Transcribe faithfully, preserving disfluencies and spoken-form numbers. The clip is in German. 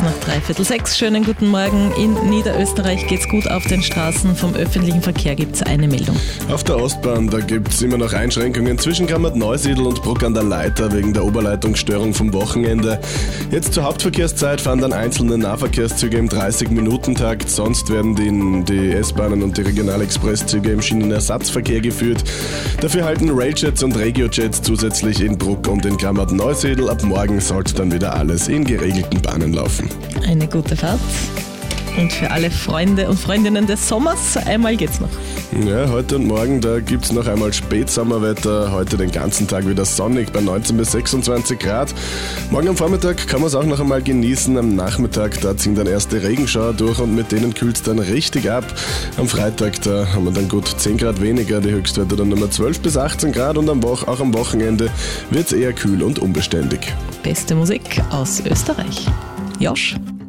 kurz nach dreiviertel sechs. Schönen guten Morgen. In Niederösterreich geht's gut auf den Straßen. Vom öffentlichen Verkehr gibt's eine Meldung. Auf der Ostbahn, da gibt's immer noch Einschränkungen zwischen Grammat-Neusiedl und Bruck an der Leitha wegen der Oberleitungsstörung vom Wochenende. Jetzt zur Hauptverkehrszeit fahren dann einzelne Nahverkehrszüge im dreißig-Minuten-Takt. Sonst werden die, die S-Bahnen und die Regionalexpresszüge im Schienenersatzverkehr geführt. Dafür halten Railjets und Regiojets zusätzlich in Bruck und in Grammat-Neusiedl. Ab morgen sollte dann wieder alles in geregelten Bahnen laufen. Eine gute Fahrt. Und für alle Freunde und Freundinnen des Sommers, einmal geht's noch. Ja, heute und morgen, da gibt's noch einmal Spätsommerwetter. Heute den ganzen Tag wieder sonnig bei neunzehn bis sechsundzwanzig Grad. Morgen am Vormittag kann man es auch noch einmal genießen. Am Nachmittag, da ziehen dann erste Regenschauer durch und mit denen kühlt's dann richtig ab. Am Freitag, da haben wir dann gut zehn Grad weniger, die Höchstwerte dann nur zwölf bis achtzehn Grad und am Wo- auch am Wochenende wird's eher kühl und unbeständig. Beste Musik aus Österreich. Josh.